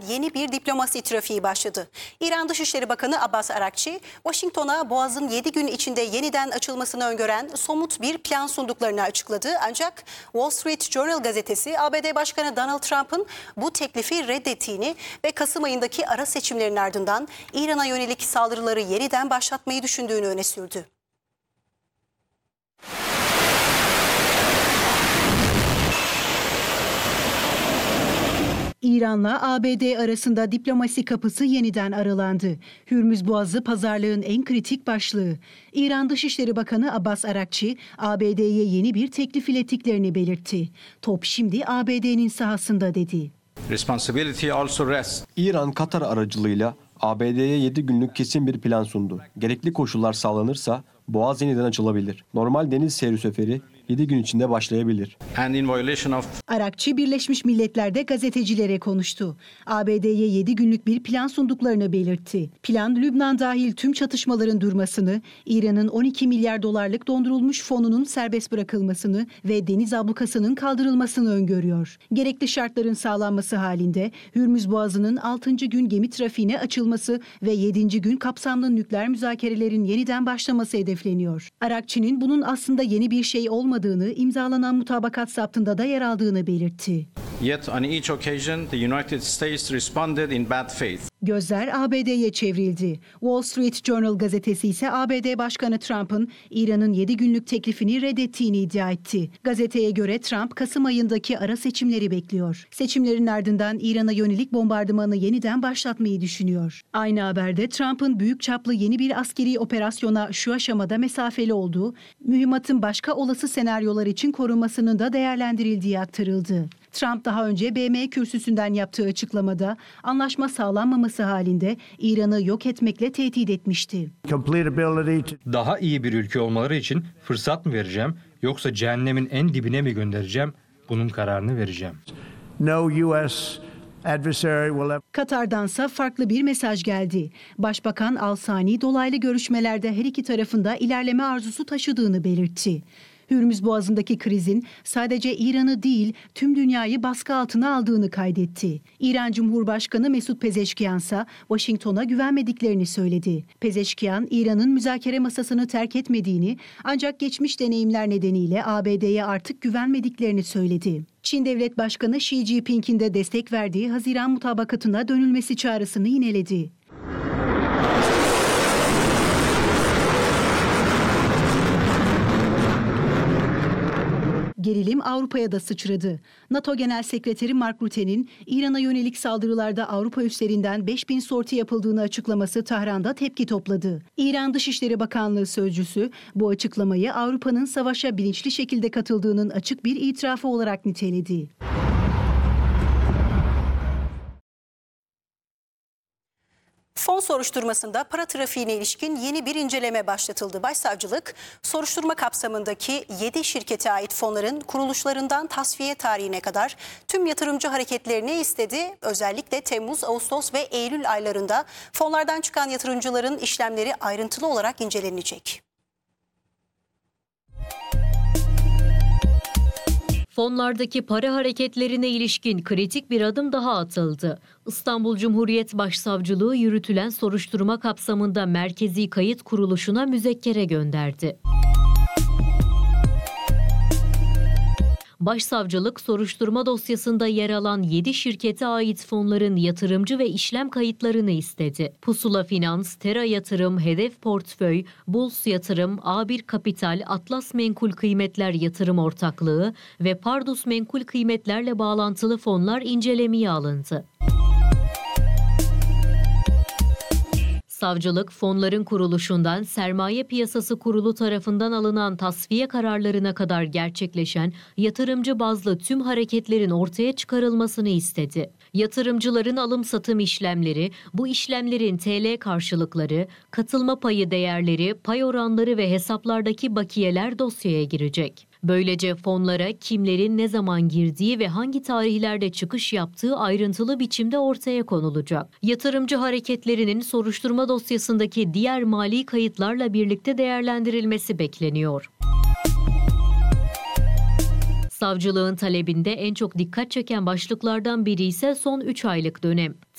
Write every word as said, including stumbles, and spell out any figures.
yeni bir diplomasi trafiği başladı. İran Dışişleri Bakanı Abbas Arakçi, Washington'a Boğaz'ın yedi gün içinde yeniden açılmasını öngören somut bir plan sunduklarını açıkladı. Ancak Wall Street Journal gazetesi A B D Başkanı Donald Trump'ın bu teklifi reddettiğini ve Kasım ayındaki ara seçimlerin ardından İran'a yönelik saldırıları yeniden başlatmayı düşündüğünü öne sürdü. İran'la A B D arasında diplomasi kapısı yeniden aralandı. Hürmüz Boğazı pazarlığın en kritik başlığı. İran Dışişleri Bakanı Abbas Arakçi, A B D'ye yeni bir teklif ilettiklerini belirtti. Top şimdi A B D'nin sahasında dedi. Responsibility also rests. İran, Katar aracılığıyla A B D'ye yedi günlük kesin bir plan sundu. Gerekli koşullar sağlanırsa Boğaz yeniden açılabilir. Normal deniz seyri seferi yedi gün içinde başlayabilir. And in violation of... Arakçi Birleşmiş Milletler'de gazetecilere konuştu. A B D'ye yedi günlük bir plan sunduklarını belirtti. Plan, Lübnan dahil tüm çatışmaların durmasını, İran'ın on iki milyar dolarlık dondurulmuş fonunun serbest bırakılmasını ve deniz ablukasının kaldırılmasını öngörüyor. Gerekli şartların sağlanması halinde Hürmüz Boğazı'nın altıncı gün gemi trafiğine açılması ve yedinci gün kapsamlı nükleer müzakerelerin yeniden başlaması hedefleniyor. Arakçi'nin bunun aslında yeni bir şey olmadığını, imzalanan mutabakat zaptında da yer aldığını belirtti. Yet on each occasion the United States responded in bad faith. Gözler A B D'ye çevrildi. Wall Street Journal gazetesi ise A B D Başkanı Trump'ın İran'ın yedi günlük teklifini reddettiğini iddia etti. Gazeteye göre Trump, Kasım ayındaki ara seçimleri bekliyor. Seçimlerin ardından İran'a yönelik bombardımanı yeniden başlatmayı düşünüyor. Aynı haberde Trump'ın büyük çaplı yeni bir askeri operasyona şu aşamada mesafeli olduğu, mühimmatın başka olası senaryolar için korunmasının da değerlendirildiği aktarıldı. Trump daha önce B M kürsüsünden yaptığı açıklamada anlaşma sağlanmaması halinde İran'ı yok etmekle tehdit etmişti. Daha iyi bir ülke olmaları için fırsat mı vereceğim yoksa cehennemin en dibine mi göndereceğim? Bunun kararını vereceğim. No U S adversary will have... Katar'dansa farklı bir mesaj geldi. Başbakan Al-Sani dolaylı görüşmelerde her iki tarafında ilerleme arzusu taşıdığını belirtti. Hürmüz Boğazı'ndaki krizin sadece İran'ı değil tüm dünyayı baskı altına aldığını kaydetti. İran Cumhurbaşkanı Mesut Pezeşkiyan ise Washington'a güvenmediklerini söyledi. Pezeşkiyan, İran'ın müzakere masasını terk etmediğini ancak geçmiş deneyimler nedeniyle A B D'ye artık güvenmediklerini söyledi. Çin Devlet Başkanı Xi Jinping'in de destek verdiği Haziran mutabakatına dönülmesi çağrısını yineledi. Gerilim Avrupa'ya da sıçradı. NATO Genel Sekreteri Mark Rutte'nin İran'a yönelik saldırılarda Avrupa üslerinden beş bin sorti yapıldığını açıklaması Tahran'da tepki topladı. İran Dışişleri Bakanlığı sözcüsü bu açıklamayı Avrupa'nın savaşa bilinçli şekilde katıldığının açık bir itirafı olarak niteledi. Fon soruşturmasında para trafiğine ilişkin yeni bir inceleme başlatıldı. Başsavcılık, soruşturma kapsamındaki yedi şirkete ait fonların kuruluşlarından tasfiye tarihine kadar tüm yatırımcı hareketlerini istedi. Özellikle Temmuz, Ağustos ve Eylül aylarında fonlardan çıkan yatırımcıların işlemleri ayrıntılı olarak incelenecek. Fonlardaki para hareketlerine ilişkin kritik bir adım daha atıldı. İstanbul Cumhuriyet Başsavcılığı yürütülen soruşturma kapsamında Merkezi Kayıt Kuruluşu'na müzekkere gönderdi. Başsavcılık, soruşturma dosyasında yer alan yedi şirkete ait fonların yatırımcı ve işlem kayıtlarını istedi. Pusula Finans, Tera Yatırım, Hedef Portföy, Buls Yatırım, A bir Kapital, Atlas Menkul Kıymetler Yatırım Ortaklığı ve Pardus Menkul Kıymetlerle bağlantılı fonlar incelemeye alındı. Savcılık, fonların kuruluşundan Sermaye Piyasası Kurulu tarafından alınan tasfiye kararlarına kadar gerçekleşen yatırımcı bazlı tüm hareketlerin ortaya çıkarılmasını istedi. Yatırımcıların alım-satım işlemleri, bu işlemlerin T L karşılıkları, katılma payı değerleri, pay oranları ve hesaplardaki bakiyeler dosyaya girecek. Böylece fonlara kimlerin ne zaman girdiği ve hangi tarihlerde çıkış yaptığı ayrıntılı biçimde ortaya konulacak. Yatırımcı hareketlerinin soruşturma dosyasındaki diğer mali kayıtlarla birlikte değerlendirilmesi bekleniyor. Savcılığın talebinde en çok dikkat çeken başlıklardan biri ise son üç aylık dönem.